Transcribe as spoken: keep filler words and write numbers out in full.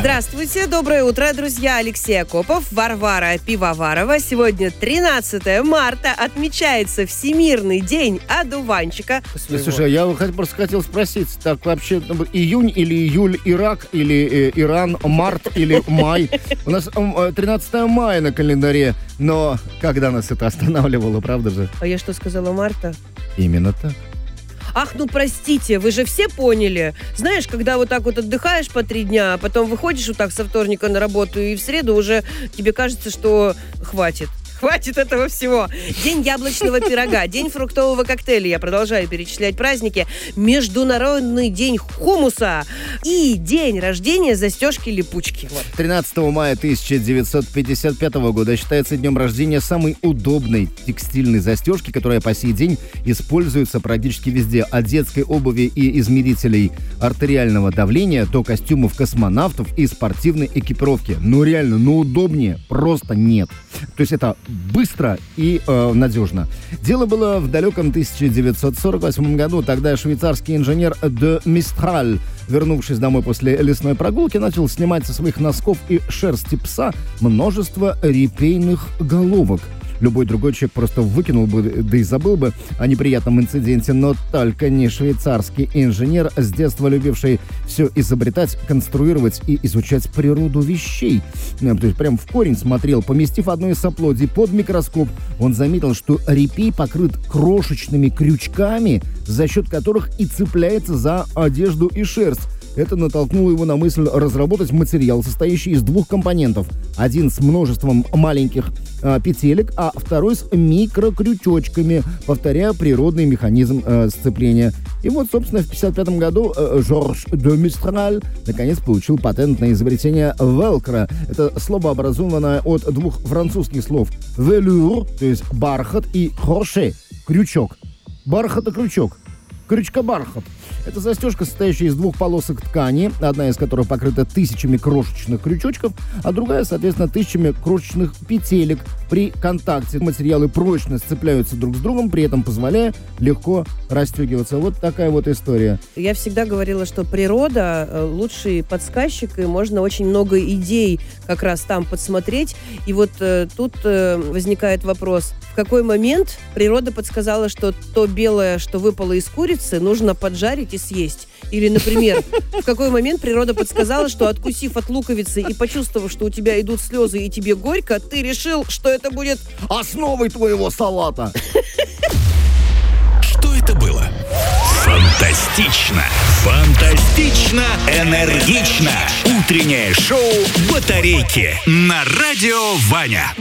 Здравствуйте, доброе утро, друзья. Алексей Акопов, Варвара Пивоварова. Сегодня тринадцатое марта, отмечается Всемирный день одуванчика. Слушай, я просто хотел спросить, так вообще июнь или июль, Ирак или э, Иран, март или май? У нас э, тринадцатое мая на календаре, но когда нас это останавливало, правда же? А я что сказала, марта? Именно так. Ах, ну простите, вы же все поняли. Знаешь, когда вот так вот отдыхаешь по три дня, а потом выходишь вот так со вторника на работу, и в среду уже тебе кажется, что хватит. Хватит этого всего. День яблочного пирога, день фруктового коктейля. Я продолжаю перечислять праздники. Международный день хумуса и день рождения застежки-липучки. Вот. тринадцатого мая тысяча девятьсот пятьдесят пятого года считается днем рождения самой удобной текстильной застежки, которая по сей день используется практически везде. От детской обуви и измерителей артериального давления до костюмов космонавтов и спортивной экипировки. Ну реально, ну удобнее просто нет. То есть это быстро и э, надежно. Дело было в далеком тысяча девятьсот сорок восьмом году. Тогда швейцарский инженер де Мистраль, вернувшись домой после лесной прогулки, начал снимать со своих носков и шерсти пса множество репейных головок. Любой другой человек просто выкинул бы, да и забыл бы о неприятном инциденте, но только не швейцарский инженер, с детства любивший все изобретать, конструировать и изучать природу вещей. То есть прям в корень смотрел. Поместив одно из оплодий под микроскоп, он заметил, что репей покрыт крошечными крючками, за счет которых и цепляется за одежду и шерсть. Это натолкнуло его на мысль разработать материал, состоящий из двух компонентов. Один с множеством маленьких э, петелек, а второй с микрокрючочками, повторяя природный механизм э, сцепления. И вот, собственно, в тысяча девятьсот пятьдесят пятом году э, Жорж де Мистраль наконец получил патент на изобретение велкро. Это слово образовано от двух французских слов «велюр», то есть бархат, и «кроше» — крючок. Бархат и крючок. Крючка-бархат. Это застежка, состоящая из двух полосок ткани, одна из которых покрыта тысячами крошечных крючочков, а другая, соответственно, тысячами крошечных петелек. При контакте материалы прочно сцепляются друг с другом, при этом позволяя легко расстегиваться. Вот такая вот история. Я всегда говорила, что природа лучший подсказчик, и можно очень много идей как раз там подсмотреть. И вот э, тут э, возникает вопрос, в какой момент природа подсказала, что то белое, что выпало из курицы, нужно поджарить и съесть. Или, например, в какой момент природа подсказала, что, откусив от луковицы и почувствовав, что у тебя идут слезы и тебе горько, ты решил, что это будет основой твоего салата. Что это было? Фантастично! Фантастично! Энергично! Утреннее шоу «Батарейки» на Радио Ваня.